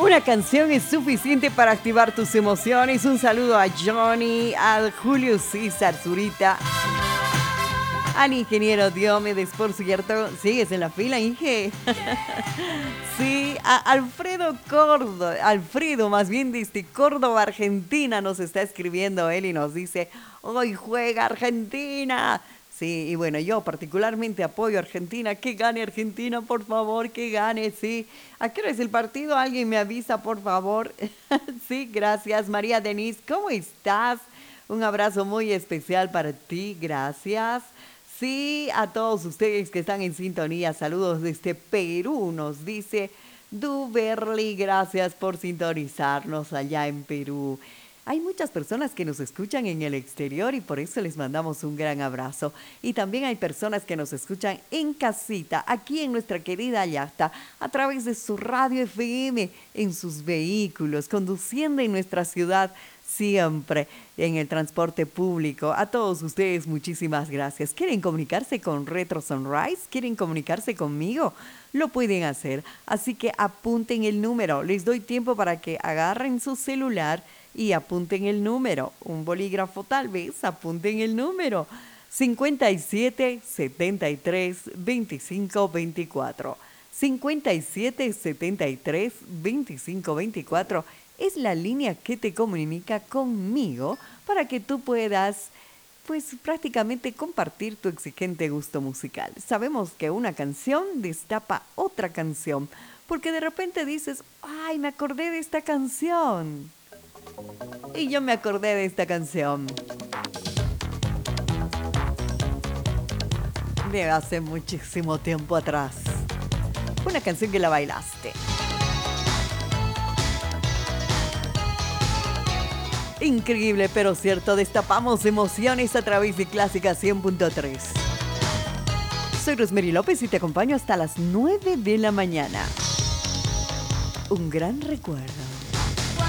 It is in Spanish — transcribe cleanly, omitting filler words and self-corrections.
Una canción es suficiente para activar tus emociones. Un saludo a Johnny, a Julio César Zurita, al ingeniero Diomedes, por cierto. ¿Sigues en la fila, Inge? Sí, a Alfredo Córdoba, Alfredo más bien desde Córdoba, Argentina, nos está escribiendo él y nos dice, hoy juega Argentina. Sí, y bueno, yo particularmente apoyo a Argentina. Que gane Argentina, por favor, que gane, sí. ¿A qué hora es el partido? Alguien me avisa, por favor. Sí, gracias. María Denise, ¿cómo estás? Un abrazo muy especial para ti, gracias. Sí, a todos ustedes que están en sintonía, saludos desde Perú, nos dice Duberly, gracias por sintonizarnos allá en Perú. Hay muchas personas que nos escuchan en el exterior y por eso les mandamos un gran abrazo. Y también hay personas que nos escuchan en casita, aquí en nuestra querida Yasta, a través de su radio FM, en sus vehículos, conduciendo en nuestra ciudad siempre, en el transporte público. A todos ustedes, muchísimas gracias. ¿Quieren comunicarse con Retro Sunrise? ¿Quieren comunicarse conmigo? Lo pueden hacer. Así que apunten el número. Les doy tiempo para que agarren su celular y apunten el número. Un bolígrafo tal vez, apunten el número. 57 73 25 24. 57 73 25 24 es la línea que te comunica conmigo para que tú puedas, pues prácticamente compartir tu exigente gusto musical. Sabemos que una canción destapa otra canción, porque de repente dices, ay, me acordé de esta canción. Y yo me acordé de esta canción de hace muchísimo tiempo atrás. Una canción que la bailaste. Increíble, pero cierto, destapamos emociones a través de Clásica 100.3. Soy Rosemary López y te acompaño hasta las 9 de la mañana. Un gran recuerdo.